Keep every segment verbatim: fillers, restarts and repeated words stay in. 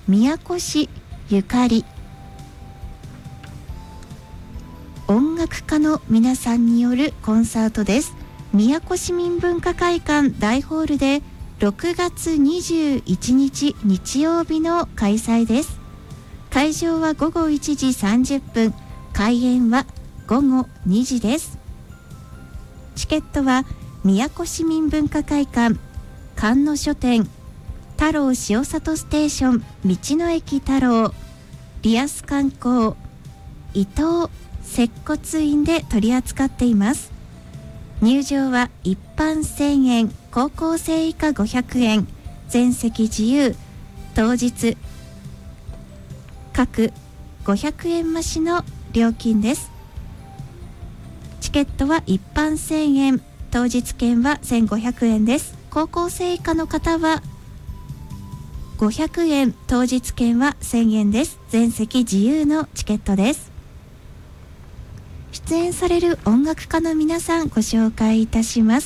宮古市ゆかり。音楽家の皆さんによるコンサートです。宮古市民文化会館大ホールでろくがつにじゅういちにち日曜日の開催です。会場はごごいちじさんじゅっぷん、開演はごごにじです。チケットは宮古市民文化会館、菅野書店、太郎塩里ステーション、道の駅太郎、リアス観光、伊東接骨院で取り扱っています。入場は一般せんえん、高校生以下ごひゃくえん、全席自由、当日各ごひゃくえん増しの料金です。チケットは一般せんえん、当日券はせんごひゃくえんです。高校生以下の方はごひゃくえん、当日券はせんえんです。全席自由のチケットです。出演される音楽家の皆さんご紹介いたします。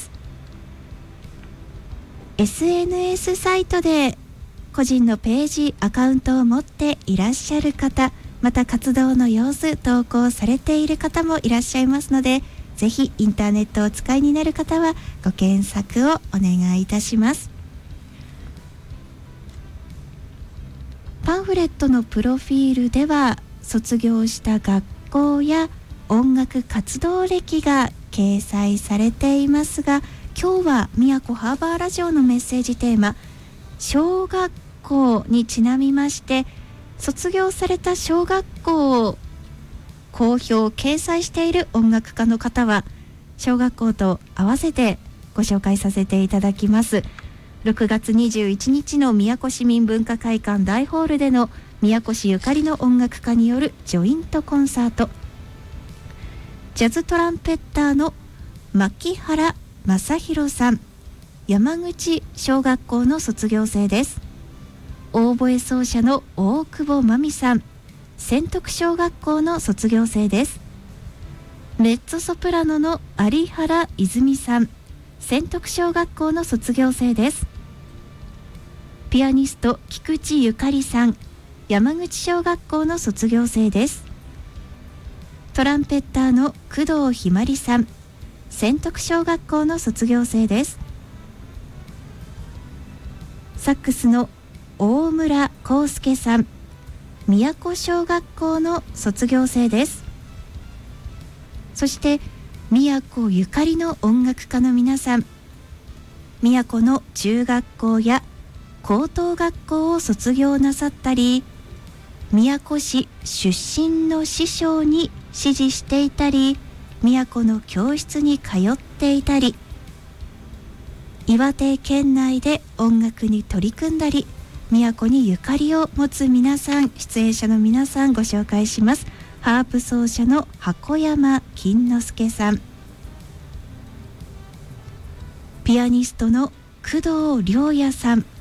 エスエヌエス サイトで個人のページアカウントを持っていらっしゃる方、また活動の様子投稿されている方もいらっしゃいますので、ぜひインターネットをお使いになる方はご検索をお願いいたします。パンフレットのプロフィールでは卒業した学校や音楽活動歴が掲載されていますが、今日は宮古ハーバーラジオのメッセージテーマ小学校にちなみまして、卒業された小学校を公表掲載している音楽家の方は小学校と合わせてご紹介させていただきます。ろくがつにじゅういちにちの宮古市民文化会館大ホールでの宮古市ゆかりの音楽家によるジョイントコンサート、ジャズトランペッターの牧原正弘さん、山口小学校の卒業生です。オーボエ奏者の大久保真美さん、仙徳小学校の卒業生です。メッツォソプラノの有原泉さん、仙徳小学校の卒業生です。ピアニスト菊池ゆかりさん、山口小学校の卒業生です。トランペッターの工藤ひまりさん、仙徳小学校の卒業生です。サックスの大村康介さん、宮古小学校の卒業生です。そして宮古ゆかりの音楽家の皆さん、宮古の中学校や高等学校を卒業なさったり、宮古市出身の師匠に師事していたり、宮古の教室に通っていたり、岩手県内で音楽に取り組んだり、宮古にゆかりを持つ皆さん、出演者の皆さんご紹介します。ハープ奏者の箱山金之助さん、ピアニストの工藤良也さん、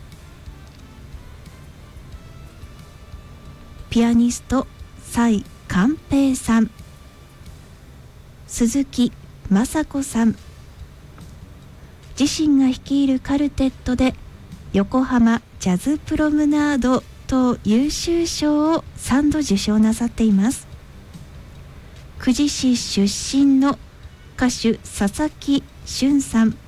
ピアニスト蔡寛平さん、鈴木雅子さん、自身が率いるカルテットで横浜ジャズプロムナード等優秀賞をさんど受賞なさっています。久慈市出身の歌手佐々木俊さん、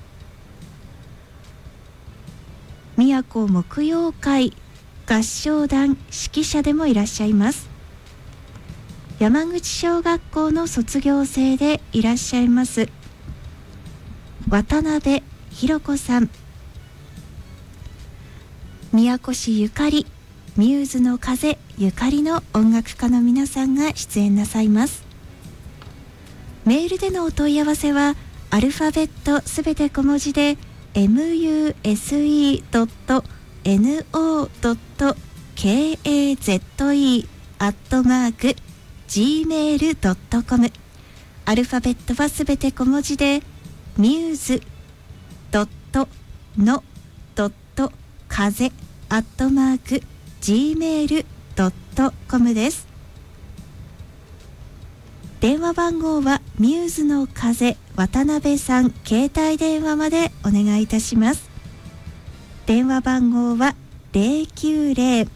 宮古木曜会合唱団指揮者でもいらっしゃいます。山口小学校の卒業生でいらっしゃいます渡辺弘子さん、宮古市ゆかりミューズの風ゆかりの音楽家の皆さんが出演なさいます。メールでのお問い合わせはアルファベットすべて小文字で エムユーエスイードットエヌオードットケーエーゼットイー アットマーク ジーメールドットコム、 アルファベットはすべて小文字でミューズドットのドット風アットマーク ジーメールドットコム です。電話番号はミューズの風渡辺さん携帯電話までお願いいたします。電話番号は ゼロきゅうゼロ